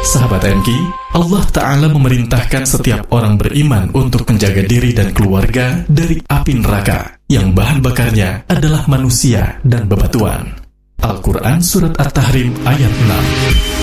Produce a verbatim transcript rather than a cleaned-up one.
Sahabat M K, Allah Ta'ala memerintahkan setiap orang beriman untuk menjaga diri dan keluarga dari api neraka yang bahan bakarnya adalah manusia dan bebatuan. Al-Quran Surat At-Tahrim ayat enam.